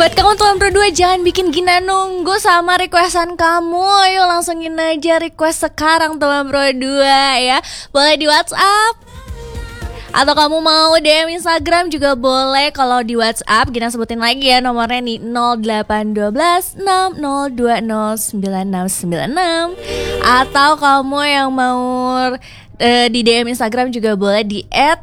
Buat kamu tuan berdua, jangan bikin Gina nunggu sama requestan kamu. Ayo langsungin aja request sekarang teman berdua ya. Boleh di WhatsApp atau kamu mau DM Instagram juga boleh. Kalau di WhatsApp Gina sebutin lagi ya nomornya nih 0812 6020 9696. Atau kamu yang mau di DM Instagram juga boleh di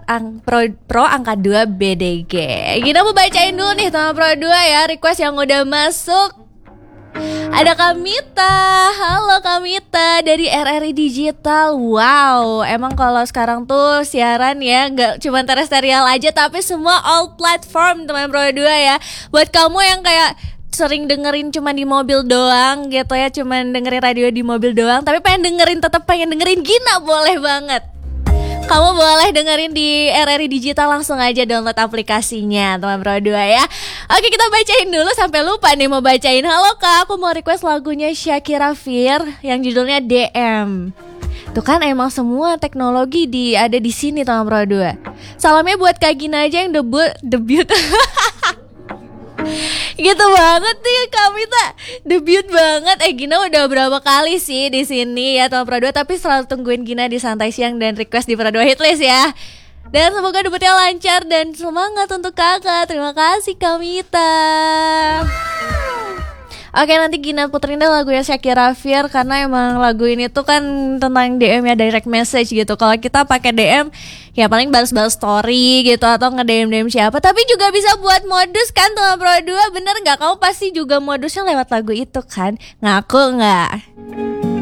@pro_2BDG. Gina mau bacain dulu nih teman Pro 2 ya request yang udah masuk. Ada Kamita, halo Kamita dari RRI Digital. Wow, emang kalau sekarang tuh siaran ya gak cuma terestrial aja, tapi semua all platform teman Pro 2 ya. Buat kamu yang kayak sering dengerin cuma di mobil doang gitu ya, cuma dengerin radio di mobil doang, tapi pengen dengerin Gina, boleh banget. Kamu boleh dengerin di RRI Digital, langsung aja download aplikasinya teman Pro 2 ya. Oke, kita bacain dulu sampai lupa nih mau bacain. Halo Kak, aku mau request lagunya Shakira Fir yang judulnya DM. Tuh kan emang semua teknologi ada di sini teman Pro 2. Salamnya buat Kak Gina aja yang debut. Gitu banget nih Kamita, debut banget. Gina udah berapa kali sih di sini ya teman Pro 2, tapi selalu tungguin Gina di Santai Siang dan request di Pro 2 Hitlist ya. Dan semoga debutnya lancar dan semangat untuk kakak. Terima kasih Kamita. Oke, nanti Gina puterin deh lagunya Shakira Fir, karena emang lagu ini tuh kan tentang DM ya, direct message gitu. Kalau kita pakai DM ya paling balas-balas story gitu atau nge-DM siapa. Tapi juga bisa buat modus kan teman Pro 2, bener gak? Kamu pasti juga modusnya lewat lagu itu kan? Ngaku gak?